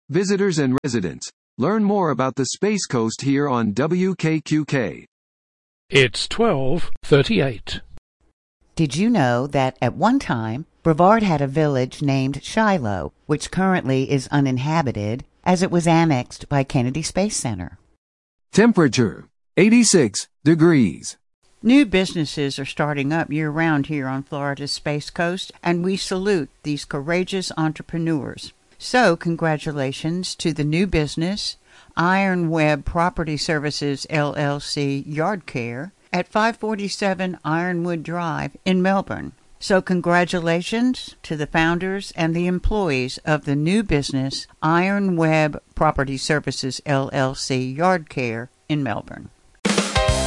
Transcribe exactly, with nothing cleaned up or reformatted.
visitors and residents. Learn more about the Space Coast here on W K Q K. It's twelve thirty-eight. Did you know that at one time, Brevard had a village named Shiloh, which currently is uninhabited, as it was annexed by Kennedy Space Center? Temperature, eighty-six degrees. New businesses are starting up year-round here on Florida's Space Coast, and we salute these courageous entrepreneurs. So, congratulations to the new business, Iron Web Property Services, L L C Yard Care, at five forty-seven Ironwood Drive in Melbourne. So congratulations to the founders and the employees of the new business, Iron Web Property Services, L L C Yard Care in Melbourne.